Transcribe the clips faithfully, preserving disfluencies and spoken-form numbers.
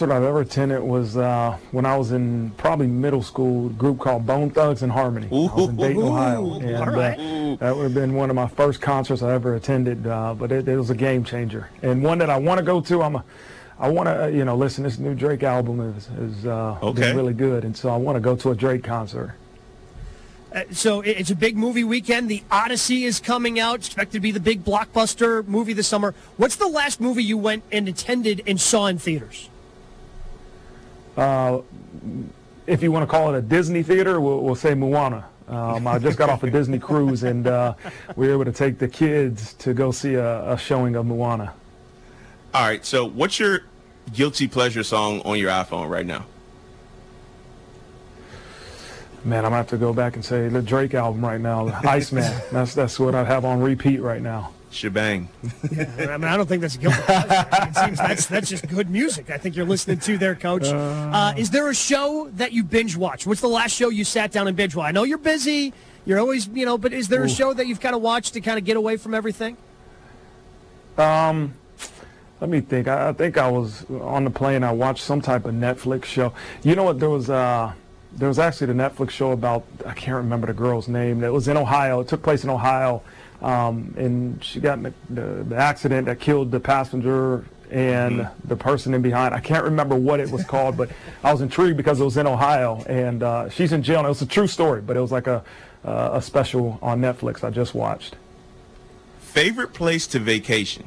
concert I've ever attended was uh, when I was in probably middle school, a group called Bone Thugs and Harmony. Ooh, I was in Dayton, ooh, Ohio. And all right. uh, that would have been one of my first concerts I ever attended, uh, but it, it was a game changer. And one that I want to go to, I'm a, I want to, uh, you know, listen, this new Drake album is, is uh, Okay. been really good, and so I want to go to a Drake concert. Uh, so it- it's a big movie weekend. The Odyssey is coming out, expected to be the big blockbuster movie this summer. What's the last movie you went and attended and saw in theaters? Uh, if you want to call it a Disney theater, we'll, we'll say Moana. Um, I just got off a Disney cruise, and uh, we were able to take the kids to go see a, a showing of Moana. All right, so what's your guilty pleasure song on your iPhone right now? Man, I'm going to have to go back and say the Drake album right now, Iceman. That's that's what I have on repeat right now. Shebang. I mean, I don't think that's a guilty pleasure. I mean, it seems that's that's just good music. I think you're listening to there, Coach. Uh, is there a show that you binge watch? What's the last show you sat down and binge watched? I know you're busy. You're always, you know, but is there a Ooh. show that you've kind of watched to kind of get away from everything? Um, let me think. I, I think I was on the plane. I watched some type of Netflix show. You know what? There was uh, there was actually the Netflix show about, I can't remember the girl's name. It was in Ohio. It took place in Ohio. Um, and she got in the, the, the accident that killed the passenger and Mm-hmm. the person in behind. I can't remember what it was called, but I was intrigued because it was in Ohio, and uh, she's in jail. And it was a true story, but it was like a uh, a special on Netflix I just watched. Favorite place to vacation?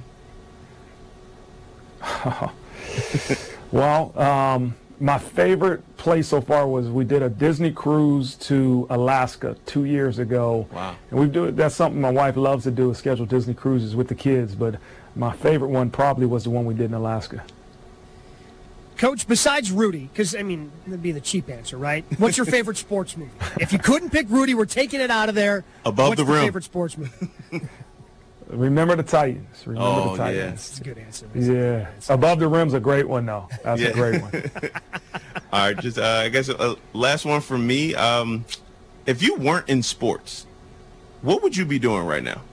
Well, um, my favorite place so far was we did a Disney cruise to Alaska two years ago. Wow. And we do that's something my wife loves to do, is schedule Disney cruises with the kids. But my favorite one probably was the one we did in Alaska. Coach, besides Rudy, because, I mean, that'd be the cheap answer, right? What's your favorite sports movie? If you couldn't pick Rudy, we're taking it out of there. Above What's the Rim. favorite sports movie? Remember the Titans. Remember Oh, the Titans. yeah. That's a good answer. That's a good Yeah. answer. Above the Rim's a great one, though. That's Yeah. a great one. All right, just uh, I guess uh, last one from me. Um, if you weren't in sports, what would you be doing right now?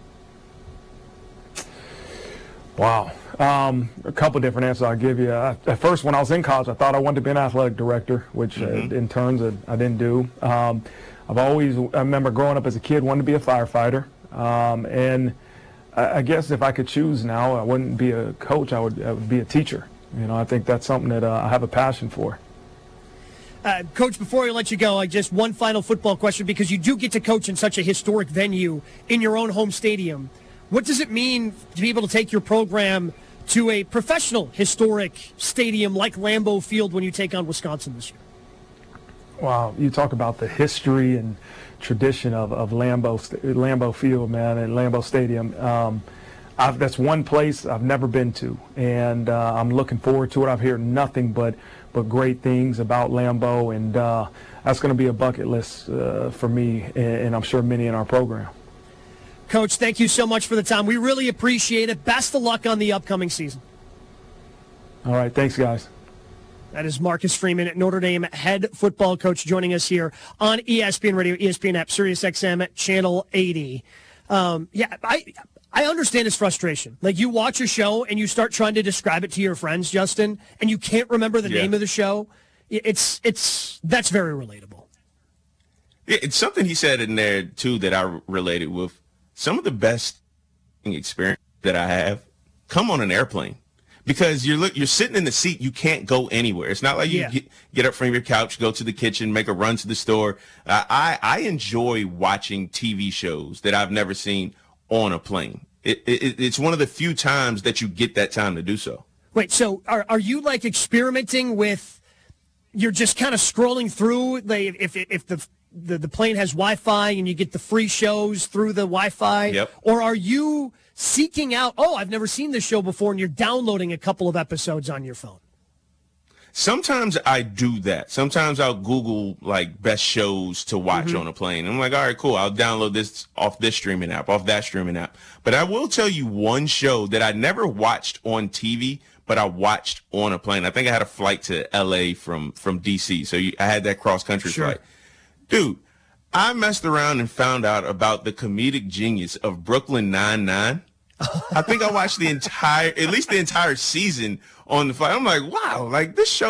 Wow. Um, a couple different answers I'll give you. I, at first, when I was in college, I thought I wanted to be an athletic director, which Mhm. uh, in turns uh, I didn't do. Um, I've always, I remember growing up as a kid, wanted to be a firefighter. Um, and I, I guess if I could choose now, I wouldn't be a coach, I would, I would be a teacher. You know, I think that's something that uh, I have a passion for. Uh, Coach, before I let you go, I just one final football question, because you do get to coach in such a historic venue in your own home stadium. What does it mean to be able to take your program to a professional historic stadium like Lambeau Field when you take on Wisconsin this year? Wow, you talk about the history and tradition of, of Lambeau, Lambeau Field, man, and Lambeau Stadium. Um, I've, that's one place I've never been to, and uh, I'm looking forward to it. I've heard nothing but, but great things about Lambeau, and uh, that's going to be a bucket list uh, for me, and, and I'm sure many in our program. Coach, thank you so much for the time. We really appreciate it. Best of luck on the upcoming season. All right, thanks, guys. That is Marcus Freeman, Notre Dame head football coach, joining us here on E S P N Radio, E S P N app, Sirius X M, Channel eighty. Um, yeah, I I understand his frustration. Like, you watch a show and you start trying to describe it to your friends, Justin, and you can't remember the Yeah. name of the show. It's it's that's very relatable. Yeah, it's something he said in there too that I related with. Some of the best experience that I have come on an airplane, because you're look, you're sitting in the seat. You can't go anywhere. It's not like you Yeah. get, get up from your couch, go to the kitchen, make a run to the store. Uh, I I enjoy watching T V shows that I've never seen on a plane. It, it it's one of the few times that you get that time to do so. Wait, so are are you like experimenting with? You're just kind of scrolling through. Like, if if the The, the plane has Wi-Fi and you get the free shows through the Wi-Fi? Yep. Or are you seeking out, oh, I've never seen this show before, and you're downloading a couple of episodes on your phone? Sometimes I do that. Sometimes I'll Google like best shows to watch Mm-hmm. on a plane. I'm like, all right, cool. I'll download this off this streaming app, off that streaming app. But I will tell you one show that I never watched on T V, but I watched on a plane. I think I had a flight to L A from, from D C. So you, I had that cross country Sure. flight. Dude, I messed around and found out about the comedic genius of Brooklyn Nine-Nine. I think I watched the entire, at least the entire season on the flight. I'm like, wow, like this show